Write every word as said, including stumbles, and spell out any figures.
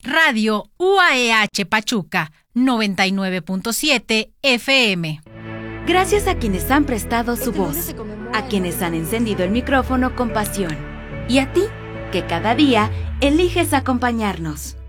Radio U A E H Pachuca, noventa y nueve punto siete F M. Gracias a quienes han prestado su voz, a quienes han encendido el micrófono con pasión, y a ti, que cada día eliges acompañarnos.